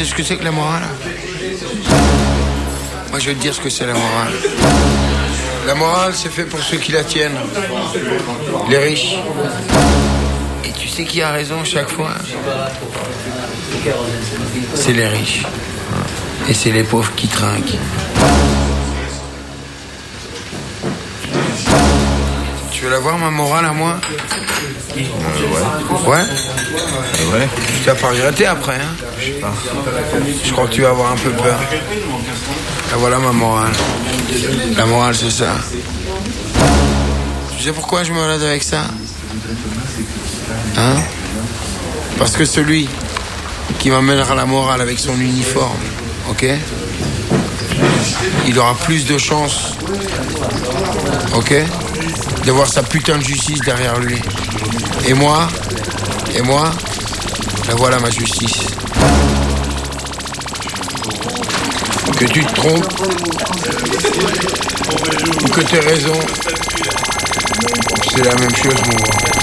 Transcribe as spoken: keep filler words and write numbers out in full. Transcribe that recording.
sais ce que c'est que la morale? Moi, je vais te dire ce que c'est la morale. La morale, c'est fait pour ceux qui la tiennent. Les riches. Et tu sais qui a raison chaque fois? C'est les riches. Et c'est les pauvres qui trinquent. Tu veux la voir, ma morale, à moi? Euh, ouais. Ouais? Euh, ouais. Tu vas pas regretter après, hein? Je sais pas. Je crois que tu vas avoir un peu peur. Ah, voilà ma morale. La morale, c'est ça. Tu sais pourquoi je me balade avec ça? Hein? Parce que celui qui m'amènera la morale avec son uniforme, ok? Il aura plus de chances, ok? D'avoir sa putain de justice derrière lui. Et moi, et moi, la voilà ma justice. Que tu te trompes, ou que tu aies raison, c'est la même chose, mon gars.